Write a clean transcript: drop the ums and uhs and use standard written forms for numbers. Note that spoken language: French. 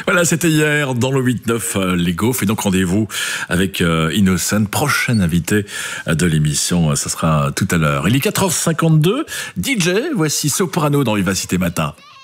Voilà, c'était hier dans le 8-9 Lego. Fait donc rendez-vous avec Innocent, prochain invité de l'émission. Ça sera tout à l'heure. Il est 4h52. DJ, voici Soprano dans Vivacité Matin.